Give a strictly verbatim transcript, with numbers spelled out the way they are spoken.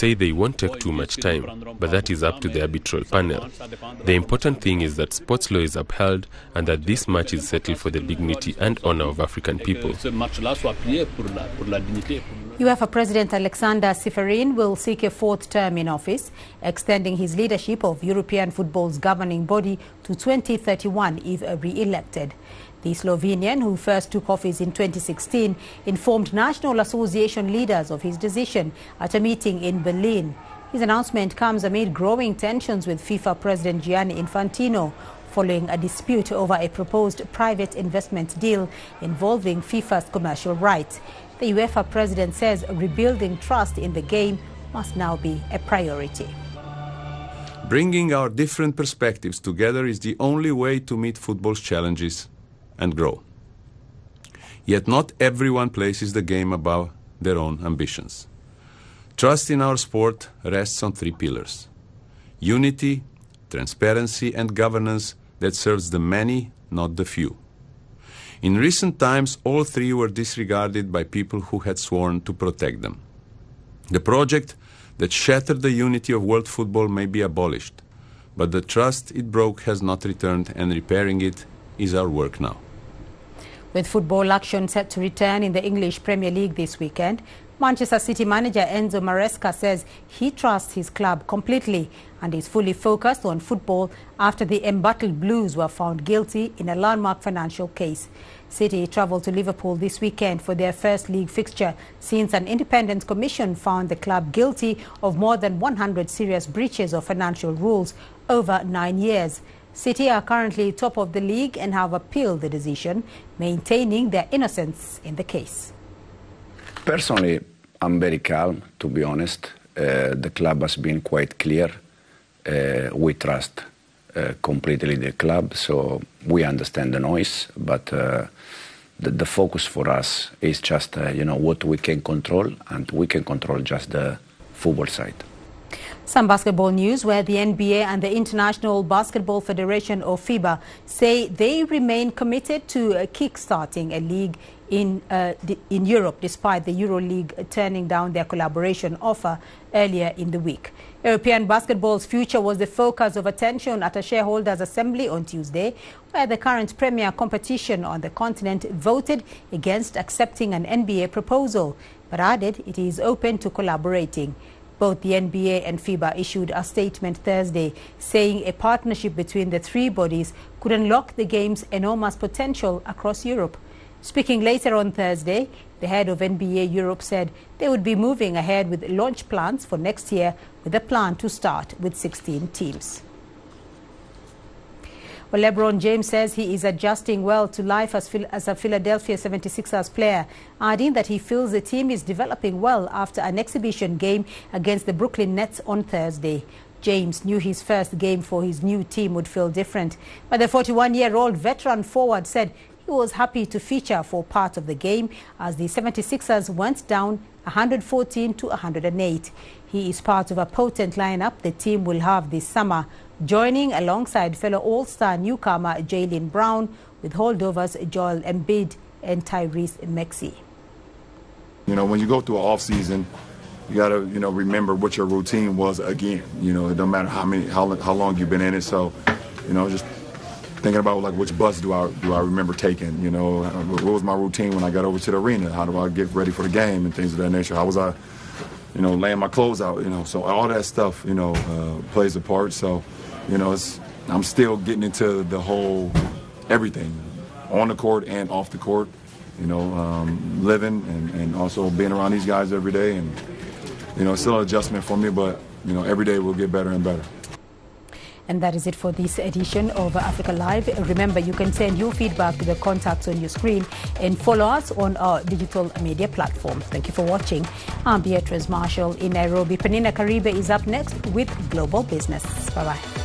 say they won't take too much time, but that is up to the arbitral panel. The important thing is that sports law is upheld and that this match is settled for the dignity and honor of African people. UEFA President Alexander Ceferin will seek a fourth term in office, extending his leadership of European football's governing body to twenty thirty-one if re-elected. The Slovenian, who first took office in twenty sixteen, informed National Association leaders of his decision at a meeting in Berlin. His announcement comes amid growing tensions with FIFA President Gianni Infantino, following a dispute over a proposed private investment deal involving FIFA's commercial rights. The UEFA president says rebuilding trust in the game must now be a priority. Bringing our different perspectives together is the only way to meet football's challenges and grow. Yet not everyone places the game above their own ambitions. Trust in our sport rests on three pillars: unity, transparency, and governance that serves the many, not the few. In recent times, all three were disregarded by people who had sworn to protect them. The project that shattered the unity of world football may be abolished, but the trust it broke has not returned, and repairing it is our work now. With football action set to return in the English Premier League this weekend, Manchester City manager Enzo Maresca says he trusts his club completely and is fully focused on football after the embattled Blues were found guilty in a landmark financial case. City travelled to Liverpool this weekend for their first league fixture since an independent commission found the club guilty of more than one hundred serious breaches of financial rules over nine years. City are currently top of the league and have appealed the decision, maintaining their innocence in the case. Personally, I'm very calm, to be honest. Uh, the club has been quite clear. Uh, we trust uh, completely the club, so we understand the noise, but uh, the, the focus for us is just, uh, you know, what we can control, and we can control just the football side. Some basketball news where the N B A and the International Basketball Federation, or FIBA, say they remain committed to uh, kick-starting a league in, uh, in Europe, despite the EuroLeague turning down their collaboration offer earlier in the week. European basketball's future was the focus of attention at a shareholders' assembly on Tuesday, where the current premier competition on the continent voted against accepting an N B A proposal, but added it is open to collaborating. Both the N B A and FIBA issued a statement Thursday saying a partnership between the three bodies could unlock the game's enormous potential across Europe. Speaking later on Thursday, the head of N B A Europe said they would be moving ahead with launch plans for next year, with a plan to start with sixteen teams. Well, LeBron James says he is adjusting well to life as, as a Philadelphia seventy-sixers player, adding that he feels the team is developing well after an exhibition game against the Brooklyn Nets on Thursday. James knew his first game for his new team would feel different, but the forty-one-year-old veteran forward said he was happy to feature for part of the game as the seventy-sixers went down one hundred fourteen to one hundred eight. He is part of a potent lineup the team will have this summer, joining alongside fellow All-Star newcomer Jaylen Brown, with holdovers Joel Embiid and Tyrese Maxey. You know, when you go through an off-season, you got to, you know, remember what your routine was again. You know, it don't matter how many, how, how long you've been in it. So, you know, just thinking about, like, which bus do I do I remember taking? You know, what was my routine when I got over to the arena? How do I get ready for the game and things of that nature? How was I, you know, laying my clothes out? You know, so all that stuff, you know, uh, plays a part. So, you know, it's, I'm still getting into the whole everything, on the court and off the court. You know, um, living and, and also being around these guys every day, and you know, it's still an adjustment for me, but you know, every day we'll get better and better. And that is it for this edition of Africa Live. Remember, you can send your feedback to the contacts on your screen and follow us on our digital media platforms. Thank you for watching. I'm Beatrice Marshall in Nairobi. Penina Karibe is up next with Global Business. Bye-bye.